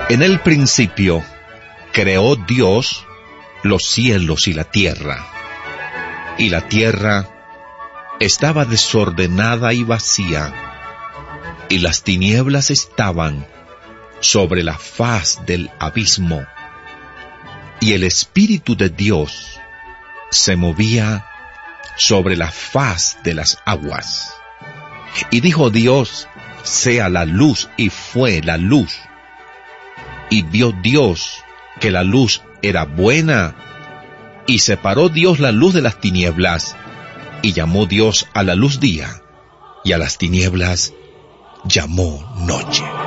En el principio creó Dios los cielos y la tierra estaba desordenada y vacía, y las tinieblas estaban sobre la faz del abismo, y el Espíritu de Dios se movía sobre la faz de las aguas. Y dijo Dios: sea la luz, y fue la luz. Y vio Dios que la luz era buena, y separó Dios la luz de las tinieblas, y llamó Dios a la luz día, y a las tinieblas llamó noche.